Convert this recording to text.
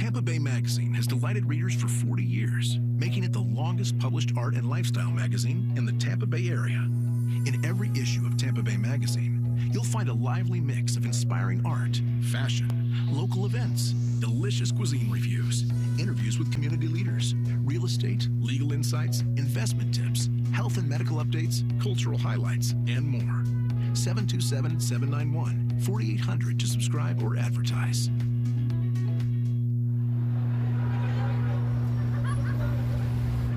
Tampa Bay Magazine has delighted readers for 40 years, making it the longest published art and lifestyle magazine in the Tampa Bay area. In every issue of Tampa Bay Magazine, you'll find a lively mix of inspiring art, fashion, local events, delicious cuisine reviews, interviews with community leaders, real estate, legal insights, investment tips, health and medical updates, cultural highlights, and more. 727-791-4800 to subscribe or advertise.